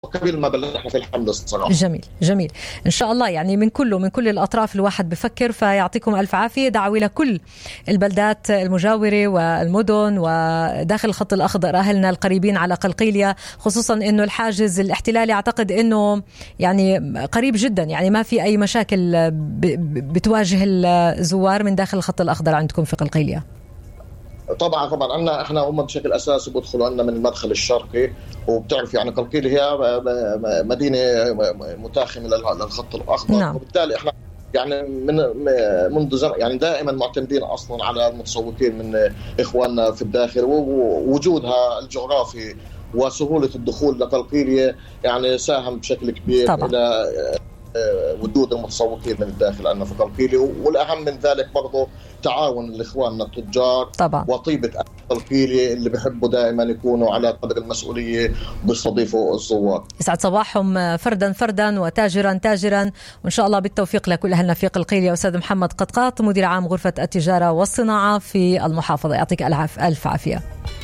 قبل ما بلشنا في الحمد الصراحة. جميل جميل، إن شاء الله يعني من كل الأطراف الواحد بفكر. فيعطيكم ألف عافية. دعوة لكل البلدات المجاورة والمدن وداخل الخط الأخضر، أهلنا القريبين على قلقيلية، خصوصا إنه الحاجز الاحتلالي أعتقد إنه يعني قريب جدا، يعني ما في أي مشاكل بتواجه الزوار من داخل الخط الأخضر عندكم في قلقيلية. طبعا عندنا احنا هم بشكل اساسي بيدخلوا عندنا من المدخل الشرقي، وبتعرف يعني قلقيلية هي مدينه متاخمه للخط الاخضر. نعم. وبالتالي احنا يعني منذ زمان يعني دائما معتمدين اصلا على المتسوقين من اخواننا في الداخل، ووجودها الجغرافي وسهوله الدخول لقلقيلية يعني ساهم بشكل كبير طبعا. الى وجود المتسوقين من الداخل عندنا في قلقيلية. والأهم من ذلك برضو تعاون الإخواننا التجار طبعا. وطيبة قلقيلية اللي بيحبوا دائما يكونوا على قدر المسؤولية بيستضيفوا الزوار. يسعد صباحهم فردا فردا وتاجرا تاجرا، وإن شاء الله بالتوفيق لكل أهلنا في قلقيلية. أستاذ محمد قطقاط، مدير عام غرفة التجارة والصناعة في المحافظة، يعطيك ألف عافية.